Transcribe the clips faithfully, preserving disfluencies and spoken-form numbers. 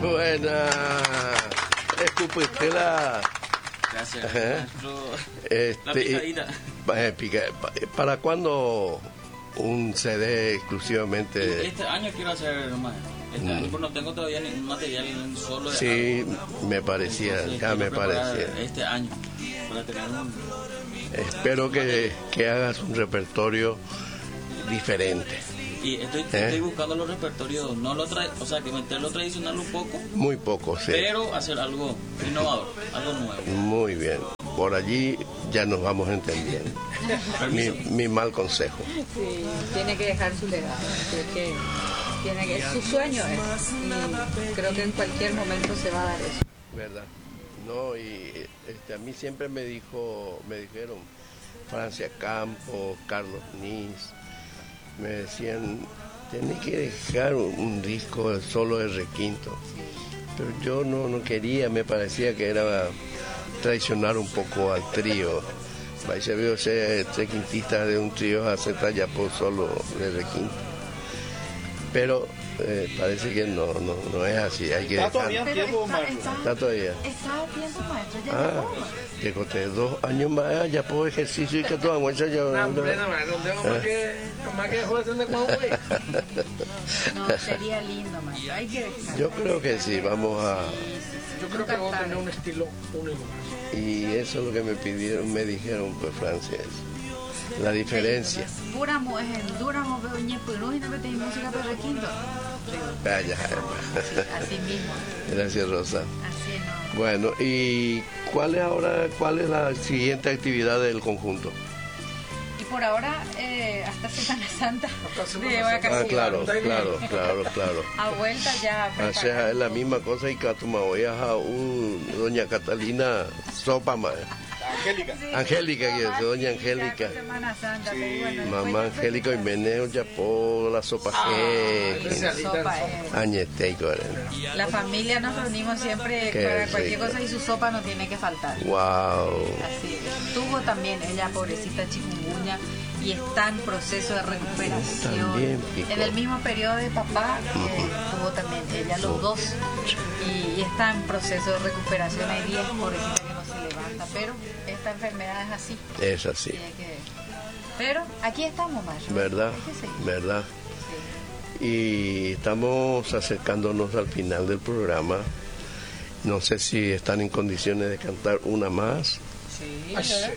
Buena. Escupistela. Gracias, Ajá. maestro. Este, La picadita. eh, pica- ¿Para cuándo un C D exclusivamente? Este año quiero hacer, maestro. Este Mm. año pues no tengo todavía ningún material solo de Sí, algo. me parecía, Entonces, ya quiero me preparar parecía. Este año para tener un... Espero que, que hagas un repertorio diferente, Y estoy, ¿Eh? estoy buscando los repertorios, no lo tra... o sea, que meter lo tradicional un poco, muy poco, sí. pero hacer algo innovador, algo nuevo. Muy bien, por allí ya nos vamos entendiendo. Mi, Permiso. mi mal consejo. Sí, tiene que dejar su legado. Creo que tiene que, su sueño es. Y creo que en cualquier momento se va a dar eso. ¿Verdad? No, y este, a mí siempre me dijo, me dijeron, Francia Campos, Carlos Nis, me decían, tenés que dejar un, un disco solo de requinto. Pero yo no, no quería, me parecía que era traicionar un poco al trío. Ahí se vio ser requintista de un trío a Z ya por solo de requinto. Pero eh, parece que no, no, no es así, hay que Está dejar. todavía en Pero tiempo, está, maestro. está, Está todavía. está a tiempo, maestro, ya Ah, llegó. que costé dos años más, ya puedo ejercicio y que toda mucha ya. No, hombre, no, maestro, tengo más que, más que joder de Coahuila. No, sería lindo, maestro, hay que dejar. Yo creo que sí, vamos a. Yo creo que vamos a tener un estilo único. Y eso es lo que me pidieron, me dijeron, pues Francia, es la diferencia. Puramo es el Duramo, pero ñepurú y no me tenéis música para requinto. Vaya, Así mismo, gracias Rosa. así no. Bueno, ¿y cuál es ahora, cuál es la siguiente actividad del conjunto? Y por ahora, eh, hasta Semana Santa, Semana de Santa. Ah, vacaciones. claro, claro, claro, claro. A vuelta ya. O sea, es la misma cosa y que tu voy a un doña Catalina sopa más. Angélica. Sí, Angélica, que no, es doña así, ya Angélica. con Semana Santa, Sí, pero bueno, Mamá después ya Angélica y fue- Meneo ya por la sopa que especialista en sopa, sopa. eh. añeteico. La familia nos reunimos siempre Qué para cualquier rico. cosa y su sopa no tiene que faltar. Wow. Así es. Tuvo también ella, pobrecita, chikungunya y está en proceso de recuperación. También picó. En el mismo periodo de papá eh, tuvo también ella los dos y, y está en proceso de recuperación. Hay días, pobrecita, que no se levanta, pero esta enfermedad es así. Es así, Tiene que- Pero aquí estamos, maestro. ¿verdad? Hay que seguir. ¿Verdad? Sí. Y estamos acercándonos al final del programa. No sé si están en condiciones de cantar una más. Sí, Ay, ¿verdad?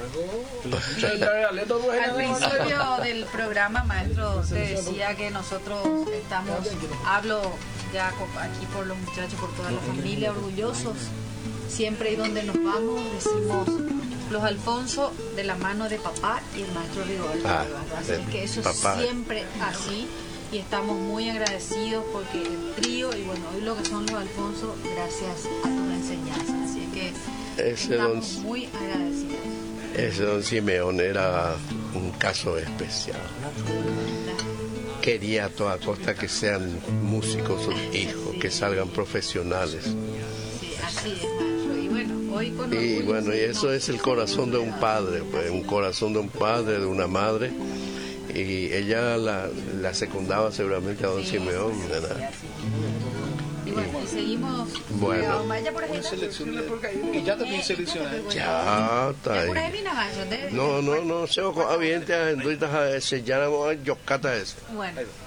se echaba algo. Al principio del programa, maestro, te decía que nosotros estamos, hablo ya co- aquí por los muchachos, por toda la familia, orgullosos. Siempre y donde nos vamos, decimos los Alfonso de la mano de papá y el maestro Rigoberto. Ah, Eduardo. Así de es que eso es papá. siempre así. Y estamos muy agradecidos porque el trío y bueno, hoy lo que son los Alfonso, gracias a tu enseñanza. Así es que Ese don, estamos muy agradecidos. ese don Simeón era un caso especial. Quería a toda costa que sean músicos sus hijos, que salgan profesionales. Sí, así es, maestro. Y bueno, hoy con Y orgullo bueno, y seguimos eso es el corazón de un padre, pues, un corazón de un padre, de una madre. Y ella la, la secundaba seguramente a don Simeón, ¿verdad? Y bueno, y seguimos. Bueno. Eh, vaya por ahí. Selección de... Y ya también seleccionada. Ya está Por ahí ahí. vino, maestro. de- No, no, no, se va a bien, te se llama Yocata ese. Bueno,